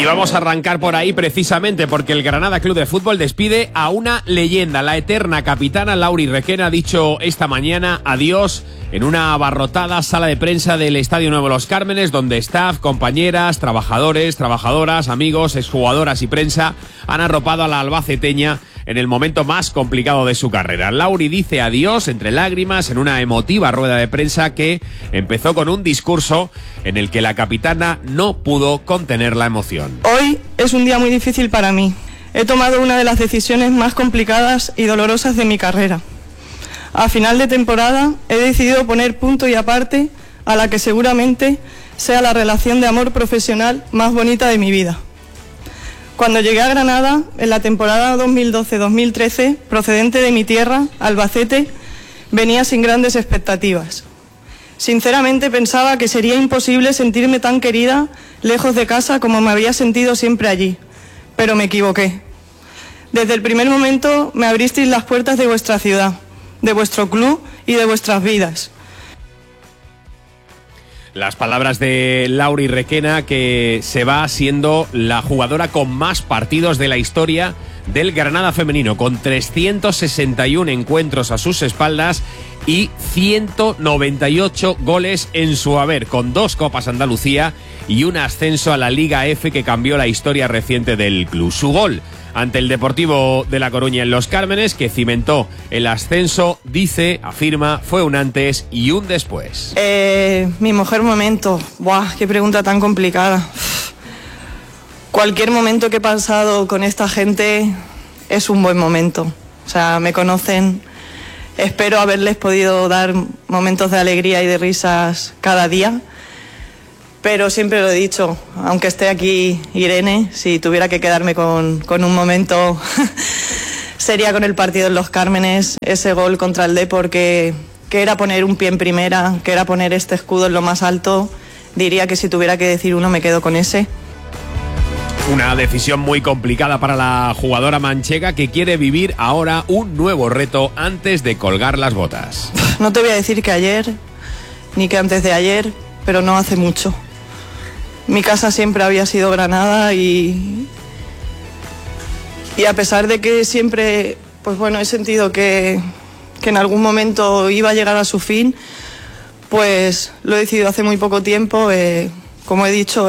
Y vamos a arrancar por ahí precisamente porque el Granada Club de Fútbol despide a una leyenda. La eterna capitana Lauri Requena ha dicho esta mañana adiós en una abarrotada sala de prensa del Estadio Nuevo Los Cármenes, donde staff, compañeras, trabajadores, trabajadoras, amigos, exjugadoras y prensa han arropado a la albaceteña en el momento más complicado de su carrera. Lauri dice adiós entre lágrimas en una emotiva rueda de prensa que empezó con un discurso en el que la capitana no pudo contener la emoción. Hoy es un día muy difícil para mí. He tomado una de las decisiones más complicadas y dolorosas de mi carrera. A final de temporada he decidido poner punto y aparte a la que seguramente sea la relación de amor profesional más bonita de mi vida. Cuando llegué a Granada, en la temporada 2012-2013, procedente de mi tierra, Albacete, venía sin grandes expectativas. Sinceramente pensaba que sería imposible sentirme tan querida lejos de casa como me había sentido siempre allí, pero me equivoqué. Desde el primer momento me abristeis las puertas de vuestra ciudad, de vuestro club y de vuestras vidas. Las palabras de Lauri Requena, que se va siendo la jugadora con más partidos de la historia del Granada femenino, con 361 encuentros a sus espaldas y 198 goles en su haber, con 2 Copas Andalucía y un ascenso a la Liga F que cambió la historia reciente del club. Su gol ante el Deportivo de La Coruña en Los Cármenes, que cimentó el ascenso, dice, afirma, fue un antes y un después. Mi mejor momento. Buah, qué pregunta tan complicada. Cualquier momento que he pasado con esta gente es un buen momento. O sea, me conocen. Espero haberles podido dar momentos de alegría y de risas cada día. Pero siempre lo he dicho, aunque esté aquí Irene, si tuviera que quedarme con un momento, sería con el partido en Los Cármenes, ese gol contra el Depor que era poner un pie en primera, que era poner este escudo en lo más alto. Diría que si tuviera que decir uno me quedo con ese. Una decisión muy complicada para la jugadora manchega, que quiere vivir ahora un nuevo reto antes de colgar las botas. No te voy a decir que ayer, ni que antes de ayer, pero no hace mucho. Mi casa siempre había sido Granada y a pesar de que siempre, pues bueno, he sentido que en algún momento iba a llegar a su fin, pues lo he decidido hace muy poco tiempo. Como he dicho,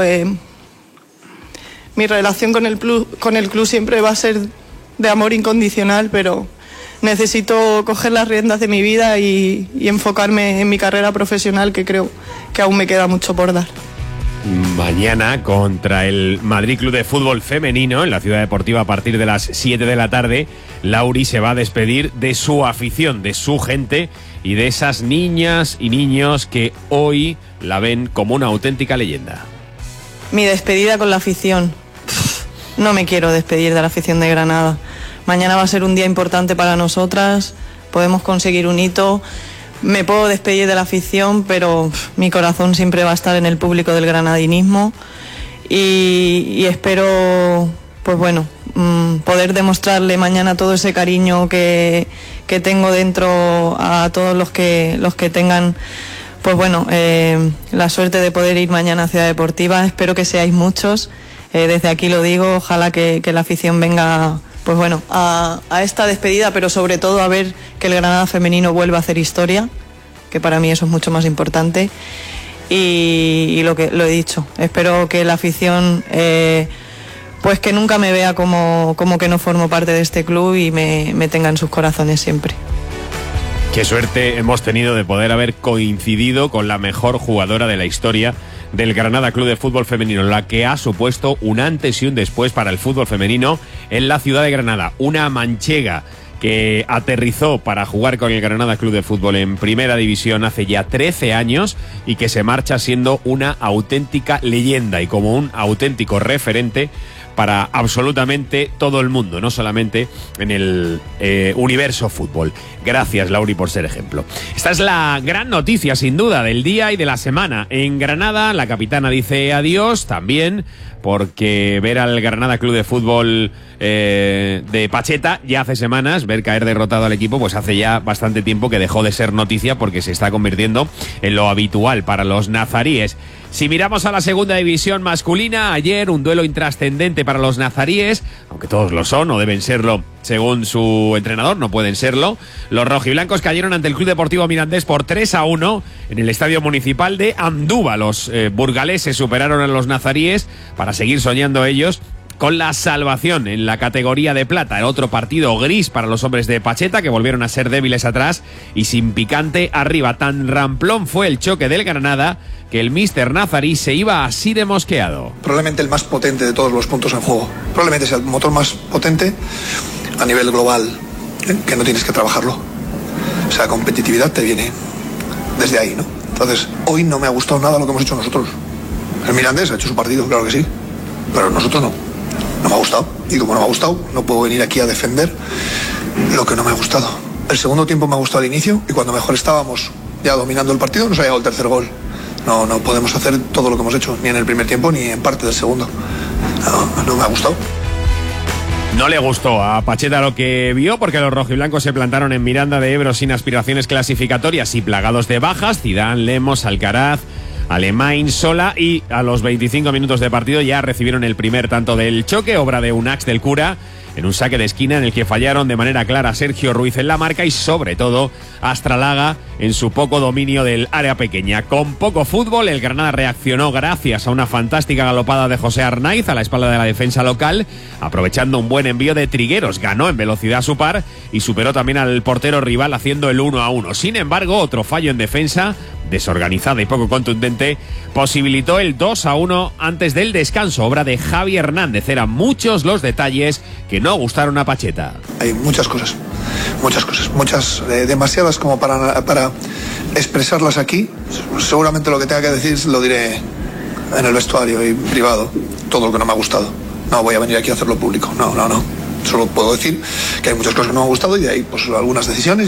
mi relación con el club siempre va a ser de amor incondicional, pero necesito coger las riendas de mi vida y enfocarme en mi carrera profesional, que creo que aún me queda mucho por dar. Mañana contra el Madrid Club de Fútbol Femenino en la Ciudad Deportiva a partir de las 7 de la tarde, Lauri se va a despedir de su afición, de su gente y de esas niñas y niños que hoy la ven como una auténtica leyenda. Mi despedida con la afición. No me quiero despedir de la afición de Granada. Mañana va a ser un día importante para nosotras, podemos conseguir un hito. Me puedo despedir de la afición, pero mi corazón siempre va a estar en el público del granadinismo y espero, pues bueno, poder demostrarle mañana todo ese cariño que tengo dentro a todos los que tengan, pues bueno, la suerte de poder ir mañana a Ciudad Deportiva. Espero que seáis muchos. Desde aquí lo digo, ojalá que la afición venga, pues bueno, a esta despedida, pero sobre todo a ver que el Granada femenino vuelva a hacer historia, que para mí eso es mucho más importante. Y lo he dicho, espero que la afición, pues que nunca me vea como que no formo parte de este club y me tenga en sus corazones siempre. Qué suerte hemos tenido de poder haber coincidido con la mejor jugadora de la historia del Granada Club de Fútbol Femenino, la que ha supuesto un antes y un después para el fútbol femenino en la ciudad de Granada. Una manchega que aterrizó para jugar con el Granada Club de Fútbol en Primera División hace ya 13 años y que se marcha siendo una auténtica leyenda y como un auténtico referente para absolutamente todo el mundo, no solamente en el universo fútbol. Gracias, Lauri, por ser ejemplo. Esta es la gran noticia, sin duda, del día y de la semana. En Granada, la capitana dice adiós también, porque ver al Granada Club de Fútbol de Pacheta ya hace semanas, ver caer derrotado al equipo, pues hace ya bastante tiempo que dejó de ser noticia porque se está convirtiendo en lo habitual para los nazaríes. Si miramos a la segunda división masculina, ayer un duelo intrascendente para los nazaríes, aunque todos lo son o deben serlo según su entrenador, no pueden serlo. Los rojiblancos cayeron ante el Club Deportivo Mirandés por 3-1 en el Estadio Municipal de Andúba. Los burgaleses superaron a los nazaríes para seguir soñando ellos con la salvación en la categoría de plata. El otro partido gris para los hombres de Pacheta, que volvieron a ser débiles atrás y sin picante arriba. Tan ramplón fue el choque del Granada que el míster nazarí se iba así de mosqueado. Probablemente el más potente de todos los puntos en juego. Probablemente sea el motor más potente a nivel global, que no tienes que trabajarlo. O sea, competitividad te viene desde ahí, ¿no? Entonces, hoy no me ha gustado nada lo que hemos hecho nosotros. El Mirandés ha hecho su partido, claro que sí, pero nosotros no. No me ha gustado. Y como no me ha gustado, no puedo venir aquí a defender lo que no me ha gustado. El segundo tiempo me ha gustado al inicio y cuando mejor estábamos ya dominando el partido nos ha llegado el tercer gol. No podemos hacer todo lo que hemos hecho, ni en el primer tiempo ni en parte del segundo. No me ha gustado. No le gustó a Pacheta lo que vio, porque los rojiblancos se plantaron en Miranda de Ebro sin aspiraciones clasificatorias y plagados de bajas. Zidane, Lemos, Alcaraz, Alemán, Sola, y a los 25 minutos de partido ya recibieron el primer tanto del choque, obra de Unax del Cura, en un saque de esquina en el que fallaron de manera clara Sergio Ruiz en la marca y sobre todo Astralaga en su poco dominio del área pequeña. Con poco fútbol, el Granada reaccionó gracias a una fantástica galopada de José Arnaiz a la espalda de la defensa local, aprovechando un buen envío de Trigueros. Ganó en velocidad su par y superó también al portero rival haciendo el 1-1. Sin embargo, otro fallo en defensa, desorganizada y poco contundente, posibilitó el 2-1 antes del descanso, obra de Javi Hernández. Eran muchos los detalles que no gustaron a Pacheta. Hay muchas cosas, demasiadas como para expresarlas aquí. Seguramente lo que tenga que decir lo diré en el vestuario y privado, todo lo que no me ha gustado. No voy a venir aquí a hacerlo público, no. Solo puedo decir que hay muchas cosas que no me han gustado y de ahí pues algunas decisiones.